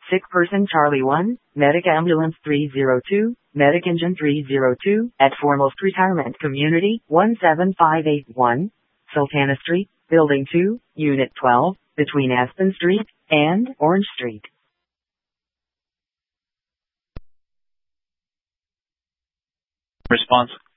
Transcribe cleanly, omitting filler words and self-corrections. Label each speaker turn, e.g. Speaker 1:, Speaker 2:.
Speaker 1: Sick person Charlie 1, Medic Ambulance 302, Medic Engine 302, at Foremost Retirement Community, 17581, Sultana Street, Building 2, Unit 12, between Aspen Street and Orange Street.
Speaker 2: Response.